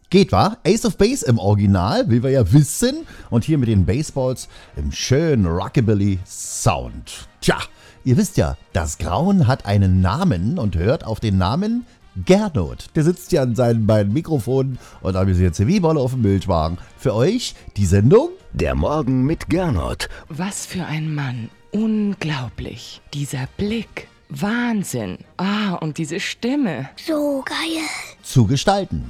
Geht wahr? Ace of Base im Original, wie wir ja wissen. Und hier mit den Baseballs im schönen Rockabilly-Sound. Tja, ihr wisst ja, das Grauen hat einen Namen und hört auf den Namen Gernot. Der sitzt ja an seinen beiden Mikrofonen und amüsiert sich wie Wolle auf dem Milchwagen. Für euch die Sendung Der Morgen mit Gernot. Was für ein Mann. Unglaublich. Dieser Blick. Wahnsinn. Und diese Stimme. So geil. zu gestalten.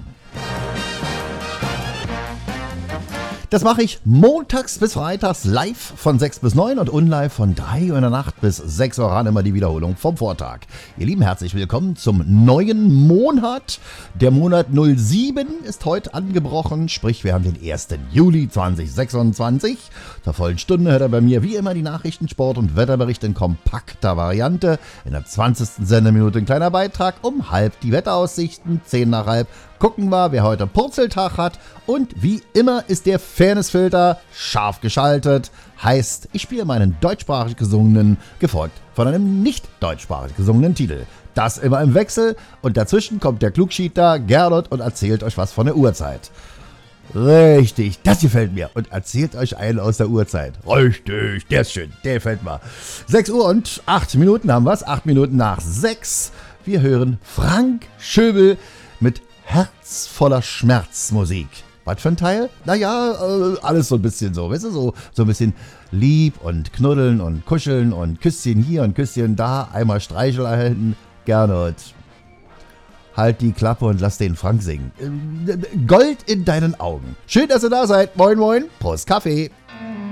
Das mache ich montags bis freitags live von 6 bis 9 und unlive von 3 Uhr in der Nacht bis 6 Uhr ran, immer die Wiederholung vom Vortag. Ihr Lieben, herzlich willkommen zum neuen Monat. Der Monat 07 ist heute angebrochen, sprich wir haben den 1. Juli 2026. Zur vollen Stunde hört er bei mir wie immer die Nachrichten, Sport und Wetterbericht in kompakter Variante. In der 20. Sendeminute ein kleiner Beitrag, um halb die Wetteraussichten, 10 nach halb. Gucken wir, wer heute Purzeltag hat. Und wie immer ist der Fairnessfilter scharf geschaltet. Heißt, ich spiele meinen deutschsprachig gesungenen, gefolgt von einem nicht deutschsprachig gesungenen Titel. Das immer im Wechsel. Und dazwischen kommt der Klugschieter Gernot und erzählt euch was von der Uhrzeit. Richtig, das gefällt mir. Und erzählt euch einen aus der Uhrzeit. Richtig, der ist schön, der gefällt mir. 6 Uhr und 8 Minuten haben wir es. 8 Minuten nach 6. Wir hören Frank Schöbel mit Herz voller Schmerzmusik. Was für ein Teil? Naja, alles so ein bisschen so, weißt du, so ein bisschen lieb und knuddeln und kuscheln und Küsschen hier und Küsschen da, einmal Streichel erhalten. Gernot, halt die Klappe und lass den Frank singen. Gold in deinen Augen. Schön, dass ihr da seid. Moin, moin. Prost Kaffee.